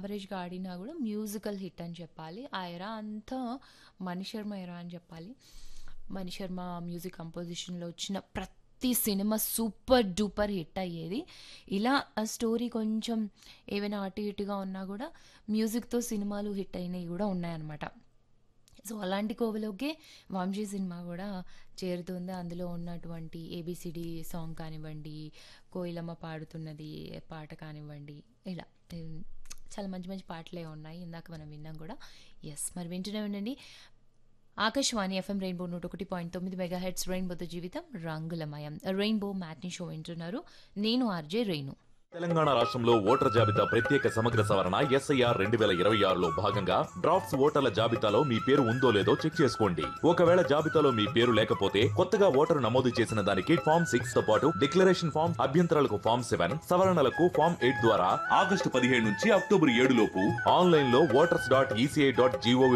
యావరేజ్‌గా ఆడినా గూడా మ్యూజికల్ హిట్ అని చెప్పాలి. ఆ ఎరా అంతా మణిశర్మ ఎరా అని చెప్పాలి. మణిశర్మ మ్యూజిక్ కంపోజిషన్‌లో వచ్చిన ప్రతి సినిమా సూపర్ డూపర్ హిట్ అయ్యేది. ఇలా ఆ స్టోరీ కొంచెం ఏవైనా అటు ఇటుగా ఉన్నా గూడా మ్యూజిక్‌తో సినిమాలు హిట్ అయినయి గూడా ఉన్నాయన్నమాట. సో, అలాంటి కోవలోకే 'వంశీ' సినిమా గూడా చేరుతుంది. అందులో ఉన్నటువంటి ఏబీసీడీ సాంగ్ కానివ్వండి, కోయిలమ్మ పాడుతున్నది పాట కానివ్వండి, ఇలా హ్మ్, చాలా మంచి మంచి పాటలే ఉన్నాయి. ఇందాక మనం విన్నాం గూడా. యెస్. మరి వింటూనే ఉండండి. ఆకాశవాణి ఎఫ్ఎం రెయిన్బో 101.9 మెగాహెర్ట్జ్ రెయిన్బోతో జీవితం రంగులమయం. రెయిన్బో మ్యాట్నీ షో వింటున్నారు. నేను ఆర్‌జే రేణు. తెలంగాణ రాష్ట్రంలో ఓటర్ల జాబితా ప్రత్యేక సమగ్ర సవరణ ఎస్ఐఆర్ 2026లో భాగంగా డ్రాఫ్ట్స్ ఓటర్ల జాబితాలో మీ పేరు ఉందో లేదో చెక్ చేసుకోండి. ఒకవేళ జాబితాలో మీ పేరు లేకపోతే కొత్తగా ఓటరు నమోదు చేసిన దానికి ఫామ్ 6 తో పాటు డిక్లరేషన్ ఫామ్, అభ్యంతరాలకు ఫామ్ 7, సవరణలకు ఫామ్ 8 ద్వారా ఆగస్టు 17 నుంచి అక్టోబర్ 7 లోపు ఆన్లైన్ లో ఓటర్స్.ఈసీఐ.జీఓవి